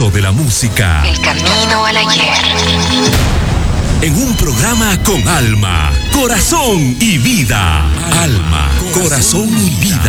pulso de la música. El camino al ayer. En un programa con alma, corazón y vida. Alma, corazón y vida.